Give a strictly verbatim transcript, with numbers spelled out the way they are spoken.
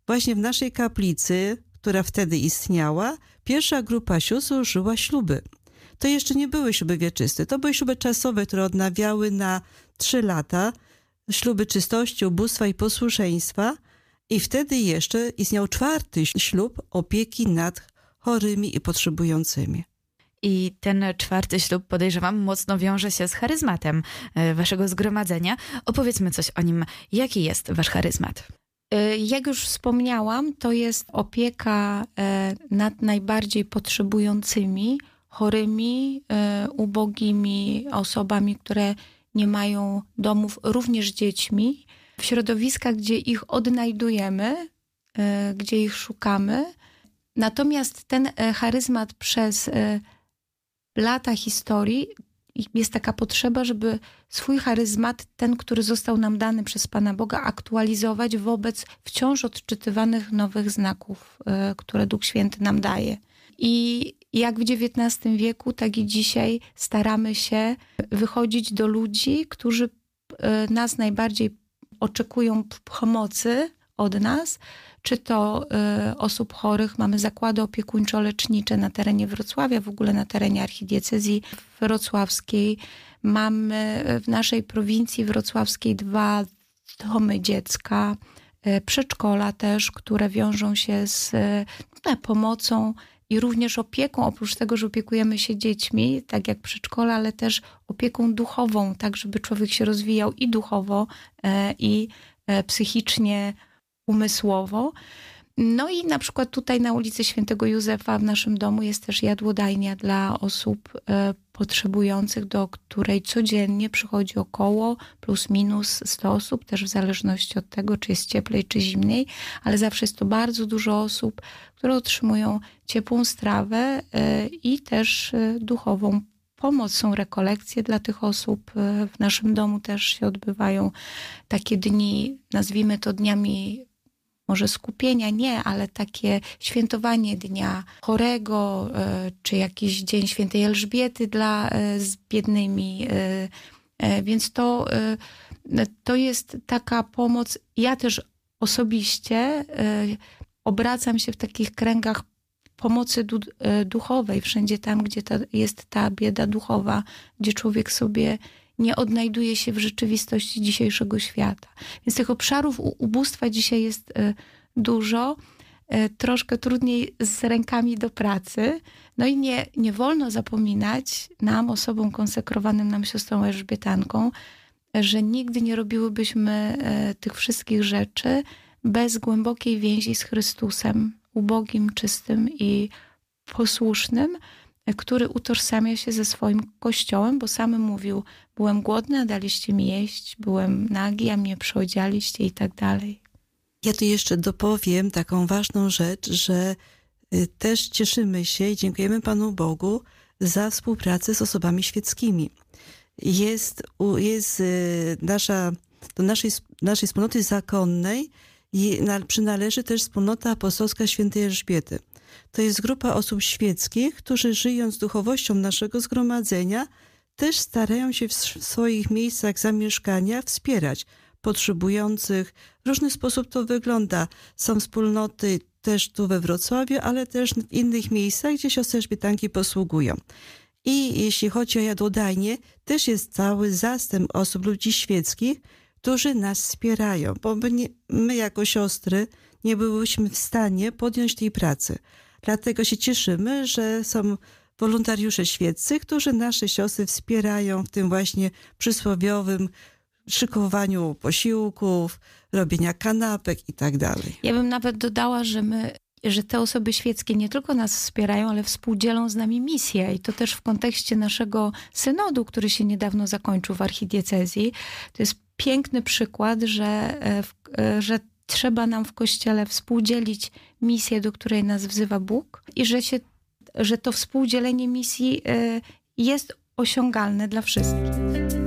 właśnie w naszej kaplicy, która wtedy istniała, pierwsza grupa sióstr złożyła śluby. To jeszcze nie były śluby wieczyste, to były śluby czasowe, które odnawiały na trzy lata, śluby czystości, ubóstwa i posłuszeństwa. I wtedy jeszcze istniał czwarty ślub opieki nad chorymi i potrzebującymi. I ten czwarty ślub, podejrzewam, mocno wiąże się z charyzmatem waszego zgromadzenia. Opowiedzmy coś o nim. Jaki jest wasz charyzmat? Jak już wspomniałam, to jest opieka nad najbardziej potrzebującymi, chorymi, ubogimi osobami, które nie mają domów, również dziećmi, w środowiskach, gdzie ich odnajdujemy, gdzie ich szukamy. Natomiast ten charyzmat przez lata historii jest taka potrzeba, żeby swój charyzmat, ten, który został nam dany przez Pana Boga, aktualizować wobec wciąż odczytywanych nowych znaków, które Duch Święty nam daje. I jak w dziewiętnastym wieku, tak i dzisiaj staramy się wychodzić do ludzi, którzy nas najbardziej oczekują pomocy od nas, czy to y, osób chorych. Mamy zakłady opiekuńczo-lecznicze na terenie Wrocławia, w ogóle na terenie archidiecezji wrocławskiej. Mamy w naszej prowincji wrocławskiej dwa domy dziecka, y, przedszkola też, które wiążą się z y, pomocą i również opieką, oprócz tego, że opiekujemy się dziećmi, tak jak przedszkola, ale też opieką duchową, tak żeby człowiek się rozwijał i duchowo, y, i y, psychicznie, umysłowo. No i na przykład tutaj na ulicy Świętego Józefa w naszym domu jest też jadłodajnia dla osób e, potrzebujących, do której codziennie przychodzi około plus minus sto osób, też w zależności od tego, czy jest cieplej, czy zimniej, ale zawsze jest to bardzo dużo osób, które otrzymują ciepłą strawę e, i też e, duchową pomoc. Są rekolekcje dla tych osób. W naszym domu też się odbywają takie dni, nazwijmy to dniami może skupienia, nie, ale takie świętowanie Dnia Chorego, czy jakiś Dzień Świętej Elżbiety dla z biednymi. Więc to, to jest taka pomoc. Ja też osobiście obracam się w takich kręgach pomocy du- duchowej, wszędzie tam, gdzie ta, jest ta bieda duchowa, gdzie człowiek sobie nie odnajduje się w rzeczywistości dzisiejszego świata. Więc tych obszarów ubóstwa dzisiaj jest y, dużo, y, troszkę trudniej z rękami do pracy. No i nie, nie wolno zapominać nam, osobom konsekrowanym nam siostrą Elżbietanką, że nigdy nie robiłybyśmy y, tych wszystkich rzeczy bez głębokiej więzi z Chrystusem, ubogim, czystym i posłusznym, który utożsamia się ze swoim Kościołem, bo sam mówił: byłem głodny, a daliście mi jeść, byłem nagi, a mnie przyodzialiście i tak dalej. Ja tu jeszcze dopowiem taką ważną rzecz, że też cieszymy się i dziękujemy Panu Bogu za współpracę z osobami świeckimi. Jest, jest nasza, do naszej, naszej wspólnoty zakonnej i przynależy też wspólnota apostolska Świętej Elżbiety. To jest grupa osób świeckich, którzy żyjąc duchowością naszego zgromadzenia, też starają się w swoich miejscach zamieszkania wspierać potrzebujących. W różny sposób to wygląda. Są wspólnoty też tu we Wrocławiu, ale też w innych miejscach, gdzie siostry Elżbietanki posługują. I jeśli chodzi o jadłodajnię, też jest cały zastęp osób, ludzi świeckich, którzy nas wspierają, bo my, nie, my jako siostry nie byłyśmy w stanie podjąć tej pracy. Dlatego się cieszymy, że są wolontariusze świeccy, którzy nasze siostry wspierają w tym właśnie przysłowiowym szykowaniu posiłków, robienia kanapek i tak dalej. Ja bym nawet dodała, że my, że te osoby świeckie nie tylko nas wspierają, ale współdzielą z nami misję. I to też w kontekście naszego synodu, który się niedawno zakończył w archidiecezji. To jest piękny przykład, że, że trzeba nam w Kościele współdzielić misję, do której nas wzywa Bóg i że, się, że to współdzielenie misji jest osiągalne dla wszystkich.